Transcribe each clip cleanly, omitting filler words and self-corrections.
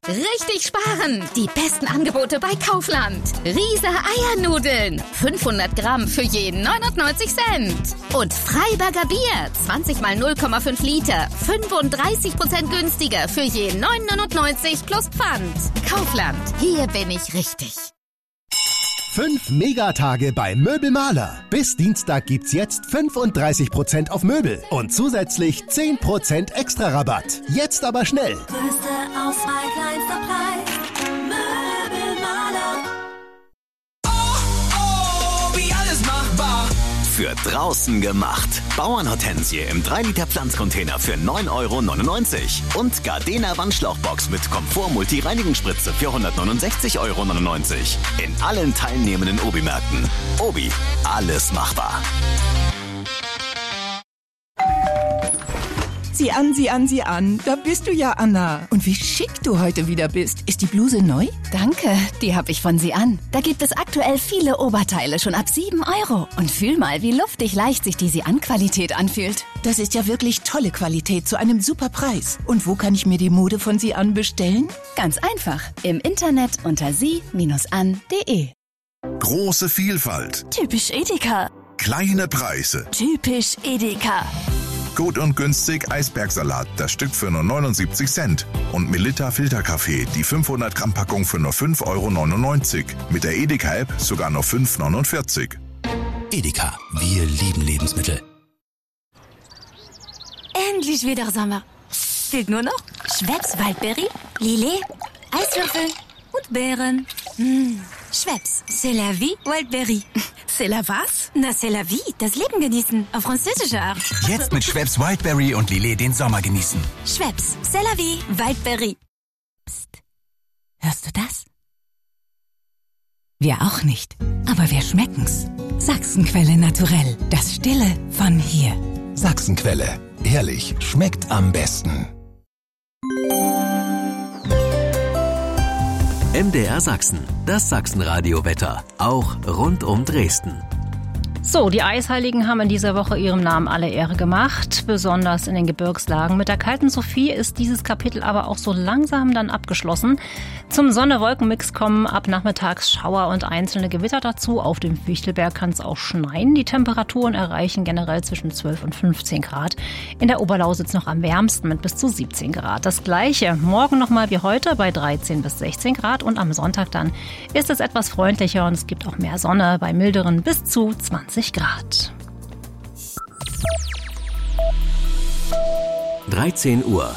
Richtig sparen! Die besten Angebote bei Kaufland. Riese Eiernudeln. 500 Gramm für jeden 99 Cent. Und Freiberger Bier. 20 mal 0,5 Liter. 35% günstiger für jeden 9,99 plus Pfand. Kaufland. Hier bin ich richtig. 5 Megatage bei Möbelmaler. Bis Dienstag gibt's jetzt 35% auf Möbel und zusätzlich 10% extra Rabatt. Jetzt aber schnell. Größte Auswahl, kleinster Preis. Möbelmaler. Oh, wie alles machbar. Für draußen gemacht. Bauernhortensie im 3-Liter Pflanzcontainer für 9,99 € und Gardena Wandschlauchbox mit Komfort-Multi-Reinigungsspritze für 169,99 € in allen teilnehmenden Obi-Märkten. Obi, alles machbar. Sieh an, sieh an, sieh an. Da bist du ja, Anna. Und wie schick du heute wieder bist. Ist die Bluse neu? Danke, die habe ich von Sie an. Da gibt es aktuell viele Oberteile schon ab 7 €. Und fühl mal, wie luftig leicht sich die Sie-an-Qualität anfühlt. Das ist ja wirklich tolle Qualität zu einem super Preis. Und wo kann ich mir die Mode von Sie an bestellen? Ganz einfach. Im Internet unter sie-an.de. Große Vielfalt. Typisch Edeka. Kleine Preise. Typisch Edeka. Gut und günstig Eisbergsalat, das Stück für nur 79 Cent. Und Melitta Filterkaffee, die 500 Gramm Packung für nur 5,99 €. Mit der Edeka-App sogar nur 5,49 €. Edeka, wir lieben Lebensmittel. Endlich wieder Sommer. Fehlt nur noch Schweppes Waldberry, Lillet, Eiswürfel und Beeren. Schweppes, c'est la vie, Waldberry. C'est la was? Na, c'est la vie, das Leben genießen, auf französische Art. Jetzt mit Schweppes Wildberry und Lillet den Sommer genießen. Schweppes, c'est la vie, Waldberry. Psst. Hörst du das? Wir auch nicht. Aber wir schmecken's. Sachsenquelle naturell. Das Stille von hier. Sachsenquelle. Ehrlich, schmeckt am besten. MDR Sachsen, das Sachsenradio-Wetter, auch rund um Dresden. So, die Eisheiligen haben in dieser Woche ihrem Namen alle Ehre gemacht, besonders in den Gebirgslagen. Mit der kalten Sophie ist dieses Kapitel aber auch so langsam dann abgeschlossen. Zum Sonne-Wolken-Mix kommen ab nachmittags Schauer und einzelne Gewitter dazu. Auf dem Fichtelberg kann es auch schneien. Die Temperaturen erreichen generell zwischen 12 und 15 Grad. In der Oberlausitz noch am wärmsten mit bis zu 17 Grad. Das Gleiche morgen nochmal wie heute bei 13 bis 16 Grad. Und am Sonntag dann ist es etwas freundlicher und es gibt auch mehr Sonne bei milderen bis zu 20 Grad. 13 Uhr.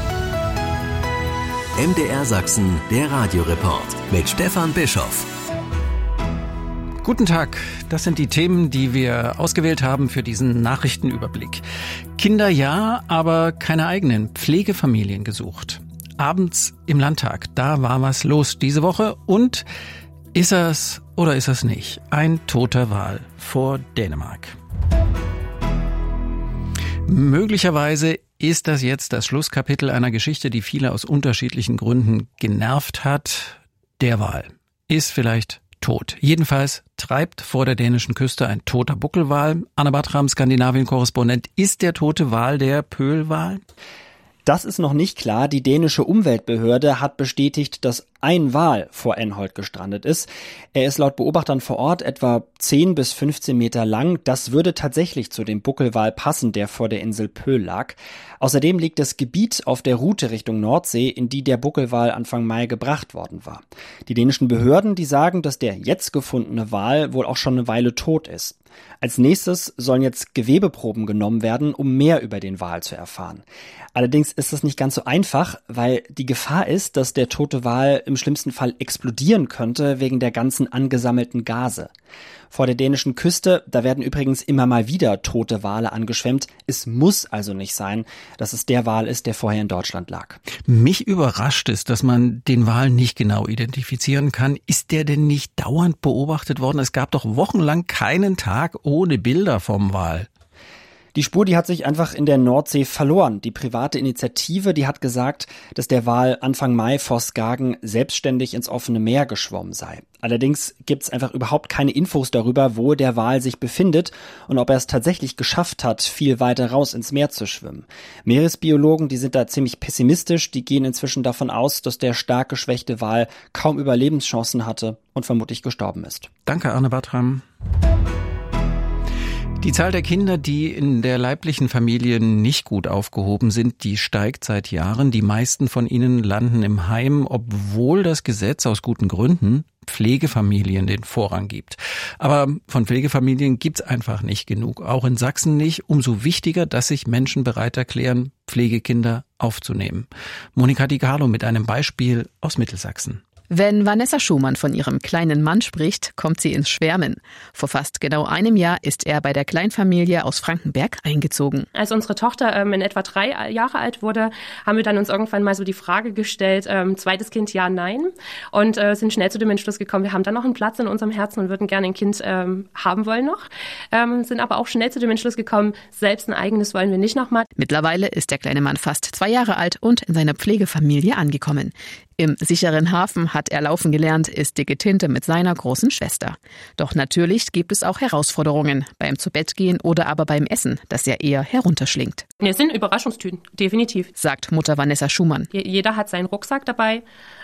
MDR Sachsen, der Radioreport mit Stefan Bischoff. Guten Tag, das sind die Themen, die wir ausgewählt haben für diesen Nachrichtenüberblick. Kinder ja, aber keine eigenen, Pflegefamilien gesucht. Abends im Landtag, da war was los diese Woche und ist es oder ist es nicht? Ein toter Wal vor Dänemark. Möglicherweise ist das jetzt das Schlusskapitel einer Geschichte, die viele aus unterschiedlichen Gründen genervt hat. Der Wal ist vielleicht tot. Jedenfalls treibt vor der dänischen Küste ein toter Buckelwal. Anna Bartram, Skandinavien-Korrespondent. Ist der tote Wal der Pöhlwal? Das ist noch nicht klar. Die dänische Umweltbehörde hat bestätigt, dass ein Wal vor Enholt gestrandet ist. Er ist laut Beobachtern vor Ort etwa 10 bis 15 Meter lang. Das würde tatsächlich zu dem Buckelwal passen, der vor der Insel Pöhl lag. Außerdem liegt das Gebiet auf der Route Richtung Nordsee, in die der Buckelwal Anfang Mai gebracht worden war. Die dänischen Behörden, die sagen, dass der jetzt gefundene Wal wohl auch schon eine Weile tot ist. Als nächstes sollen jetzt Gewebeproben genommen werden, um mehr über den Wal zu erfahren. Allerdings ist das nicht ganz so einfach, weil die Gefahr ist, dass der tote Wal im schlimmsten Fall explodieren könnte wegen der ganzen angesammelten Gase. Vor der dänischen Küste, da werden übrigens immer mal wieder tote Wale angeschwemmt. Es muss also nicht sein, dass es der Wal ist, der vorher in Deutschland lag. Mich überrascht es, dass man den Wal nicht genau identifizieren kann. Ist der denn nicht dauernd beobachtet worden? Es gab doch wochenlang keinen Tag ohne Bilder vom Wal. Die Spur, die hat sich einfach in der Nordsee verloren. Die private Initiative, die hat gesagt, dass der Wal Anfang Mai vor Skagen selbstständig ins offene Meer geschwommen sei. Allerdings gibt's einfach überhaupt keine Infos darüber, wo der Wal sich befindet und ob er es tatsächlich geschafft hat, viel weiter raus ins Meer zu schwimmen. Meeresbiologen, die sind da ziemlich pessimistisch. Die gehen inzwischen davon aus, dass der stark geschwächte Wal kaum Überlebenschancen hatte und vermutlich gestorben ist. Danke, Arne Bartram. Die Zahl der Kinder, die in der leiblichen Familie nicht gut aufgehoben sind, die steigt seit Jahren. Die meisten von ihnen landen im Heim, obwohl das Gesetz aus guten Gründen Pflegefamilien den Vorrang gibt. Aber von Pflegefamilien gibt's einfach nicht genug, auch in Sachsen nicht. Umso wichtiger, dass sich Menschen bereit erklären, Pflegekinder aufzunehmen. Monika Di Carlo mit einem Beispiel aus Mittelsachsen. Wenn Vanessa Schumann von ihrem kleinen Mann spricht, kommt sie ins Schwärmen. Vor fast genau einem Jahr ist er bei der Kleinfamilie aus Frankenberg eingezogen. Als unsere Tochter in etwa 3 Jahre alt wurde, haben wir dann uns irgendwann mal so die Frage gestellt, zweites Kind ja, nein. Und sind schnell zu dem Entschluss gekommen, wir haben dann noch einen Platz in unserem Herzen und würden gerne ein Kind haben wollen noch. Sind aber auch schnell zu dem Entschluss gekommen, selbst ein eigenes wollen wir nicht nochmal. Mittlerweile ist der kleine Mann fast 2 Jahre alt und in seiner Pflegefamilie angekommen. Im sicheren Hafen hat er laufen gelernt, ist dicke Tinte mit seiner großen Schwester. Doch natürlich gibt es auch Herausforderungen beim Zubettgehen oder aber beim Essen, das er eher herunterschlingt. Es sind Überraschungstüten, definitiv, sagt Mutter Vanessa Schumann. Jeder hat seinen Rucksack dabei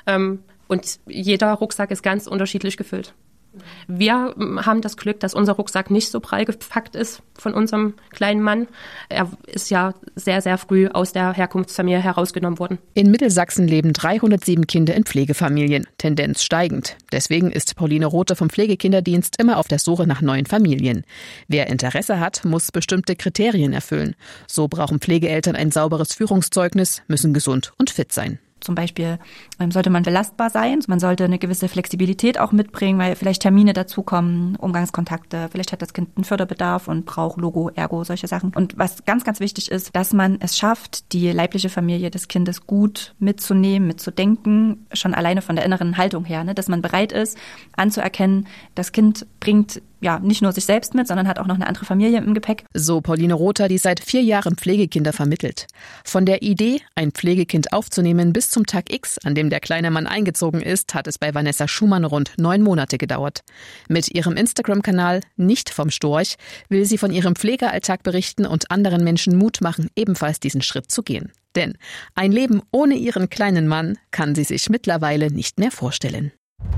und jeder Rucksack ist ganz unterschiedlich gefüllt. Wir haben das Glück, dass unser Rucksack nicht so prall gepackt ist von unserem kleinen Mann. Er ist ja sehr, sehr früh aus der Herkunftsfamilie herausgenommen worden. In Mittelsachsen leben 307 Kinder in Pflegefamilien, Tendenz steigend. Deswegen ist Pauline Rothe vom Pflegekinderdienst immer auf der Suche nach neuen Familien. Wer Interesse hat, muss bestimmte Kriterien erfüllen. So brauchen Pflegeeltern ein sauberes Führungszeugnis, müssen gesund und fit sein. Zum Beispiel sollte man belastbar sein, man sollte eine gewisse Flexibilität auch mitbringen, weil vielleicht Termine dazukommen, Umgangskontakte, vielleicht hat das Kind einen Förderbedarf und braucht Logo, Ergo, solche Sachen. Und was ganz, ganz wichtig ist, dass man es schafft, die leibliche Familie des Kindes gut mitzunehmen, mitzudenken, schon alleine von der inneren Haltung her, dass man bereit ist, anzuerkennen, das Kind bringt ja nicht nur sich selbst mit, sondern hat auch noch eine andere Familie im Gepäck. So Pauline Rothe, die seit 4 Jahren Pflegekinder vermittelt. Von der Idee, ein Pflegekind aufzunehmen, bis zum Tag X, an dem der kleine Mann eingezogen ist, hat es bei Vanessa Schumann rund 9 Monate gedauert. Mit ihrem Instagram-Kanal Nicht vom Storch will sie von ihrem Pflegealltag berichten und anderen Menschen Mut machen, ebenfalls diesen Schritt zu gehen. Denn ein Leben ohne ihren kleinen Mann kann sie sich mittlerweile nicht mehr vorstellen.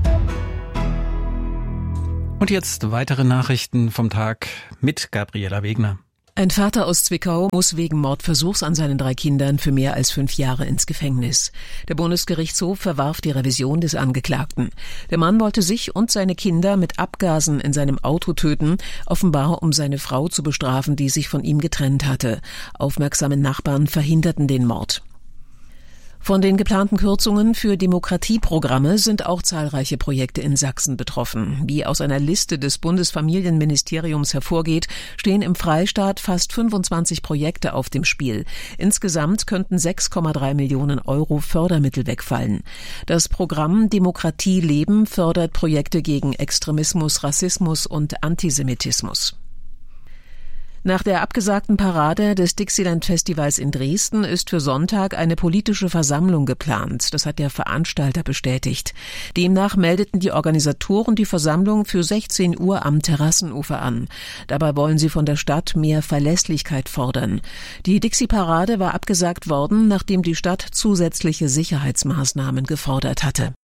Und jetzt weitere Nachrichten vom Tag mit Gabriela Wegner. Ein Vater aus Zwickau muss wegen Mordversuchs an seinen 3 Kindern für mehr als 5 Jahre ins Gefängnis. Der Bundesgerichtshof verwarf die Revision des Angeklagten. Der Mann wollte sich und seine Kinder mit Abgasen in seinem Auto töten, offenbar um seine Frau zu bestrafen, die sich von ihm getrennt hatte. Aufmerksame Nachbarn verhinderten den Mord. Von den geplanten Kürzungen für Demokratieprogramme sind auch zahlreiche Projekte in Sachsen betroffen. Wie aus einer Liste des Bundesfamilienministeriums hervorgeht, stehen im Freistaat fast 25 Projekte auf dem Spiel. Insgesamt könnten 6,3 Millionen Euro Fördermittel wegfallen. Das Programm Demokratie leben fördert Projekte gegen Extremismus, Rassismus und Antisemitismus. Nach der abgesagten Parade des Dixieland-Festivals in Dresden ist für Sonntag eine politische Versammlung geplant. Das hat der Veranstalter bestätigt. Demnach meldeten die Organisatoren die Versammlung für 16 Uhr am Terrassenufer an. Dabei wollen sie von der Stadt mehr Verlässlichkeit fordern. Die Dixie-Parade war abgesagt worden, nachdem die Stadt zusätzliche Sicherheitsmaßnahmen gefordert hatte.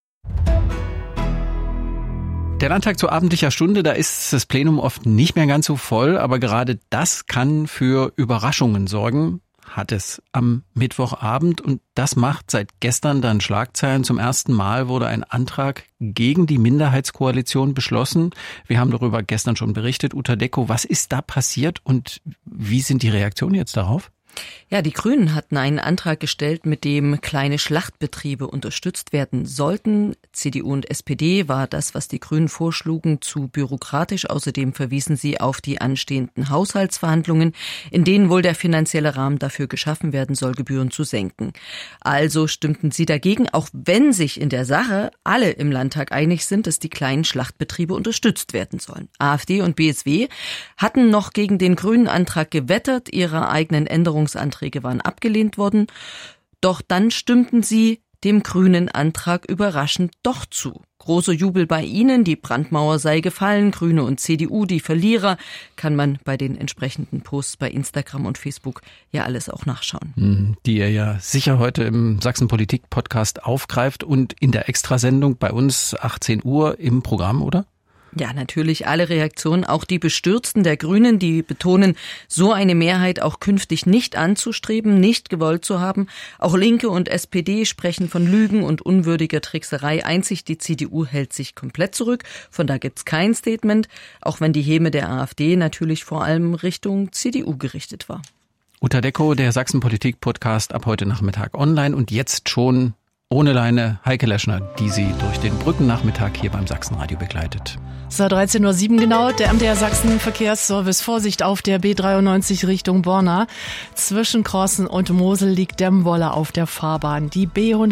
Der Landtag zu abendlicher Stunde, da ist das Plenum oft nicht mehr ganz so voll, aber gerade das kann für Überraschungen sorgen, hat es am Mittwochabend, und das macht seit gestern dann Schlagzeilen. Zum ersten Mal wurde ein Antrag gegen die Minderheitskoalition beschlossen. Wir haben darüber gestern schon berichtet. Uta Decko, was ist da passiert und wie sind die Reaktionen jetzt darauf? Ja, die Grünen hatten einen Antrag gestellt, mit dem kleine Schlachtbetriebe unterstützt werden sollten. CDU und SPD war das, was die Grünen vorschlugen, zu bürokratisch. Außerdem verwiesen sie auf die anstehenden Haushaltsverhandlungen, in denen wohl der finanzielle Rahmen dafür geschaffen werden soll, Gebühren zu senken. Also stimmten sie dagegen, auch wenn sich in der Sache alle im Landtag einig sind, dass die kleinen Schlachtbetriebe unterstützt werden sollen. AfD und BSW hatten noch gegen den grünen Antrag gewettert, ihre eigenen Änderungsanträge waren abgelehnt worden. Doch dann stimmten sie dem grünen Antrag überraschend doch zu. Großer Jubel bei ihnen, die Brandmauer sei gefallen, Grüne und CDU, die Verlierer, kann man bei den entsprechenden Posts bei Instagram und Facebook ja alles auch nachschauen. Die ihr ja sicher heute im Sachsen-Politik-Podcast aufgreift und in der Extrasendung bei uns 18 Uhr im Programm, oder? Ja, natürlich alle Reaktionen, auch die Bestürzten der Grünen, die betonen, so eine Mehrheit auch künftig nicht anzustreben, nicht gewollt zu haben. Auch Linke und SPD sprechen von Lügen und unwürdiger Trickserei. Einzig die CDU hält sich komplett zurück. Von da gibt's kein Statement, auch wenn die Häme der AfD natürlich vor allem Richtung CDU gerichtet war. Uta Decko, der Sachsen-Politik-Podcast ab heute Nachmittag online und jetzt schon ohne Leine Heike Leschner, die sie durch den Brückennachmittag hier beim Sachsenradio begleitet. So, 13.07 Uhr genau, der MDR Sachsen Verkehrsservice. Vorsicht auf der B93 Richtung Borna. Zwischen Crossen und Mosel liegt Dämmwolle auf der Fahrbahn. Die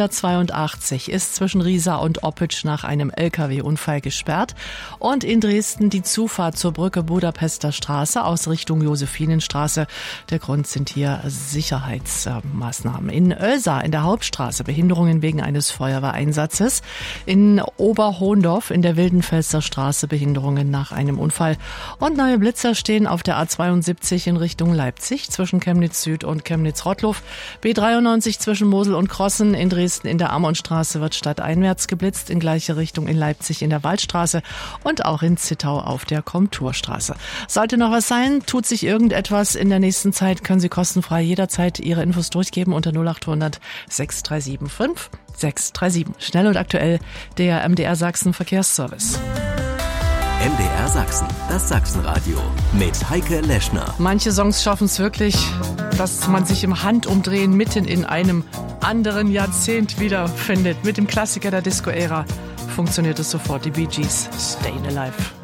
B182 ist zwischen Riesa und Oppitsch nach einem LKW-Unfall gesperrt. Und in Dresden die Zufahrt zur Brücke Budapester Straße aus Richtung Josephinenstraße. Der Grund sind hier Sicherheitsmaßnahmen. In Oelsa in der Hauptstraße Behinderungen wegen eines Feuerwehreinsatzes. In Oberhohndorf in der Wildenfelser Straße Behinderungen nach einem Unfall. Und neue Blitzer stehen auf der A72 in Richtung Leipzig zwischen Chemnitz Süd und Chemnitz-Rottlow. B93 zwischen Mosel und Crossen. In Dresden in der Ammonstraße wird stadteinwärts geblitzt, in gleiche Richtung in Leipzig in der Waldstraße und auch in Zittau auf der Komturstraße. Sollte noch was sein, tut sich irgendetwas in der nächsten Zeit, können Sie kostenfrei jederzeit Ihre Infos durchgeben unter 0800 6375 637. Schnell und aktuell der MDR Sachsen Verkehrsservice. MDR Sachsen, das Sachsenradio mit Heike Leschner. Manche Songs schaffen es wirklich, dass man sich im Handumdrehen mitten in einem anderen Jahrzehnt wiederfindet. Mit dem Klassiker der Disco-Ära funktioniert es sofort. Die Bee Gees, Stayin' Alive.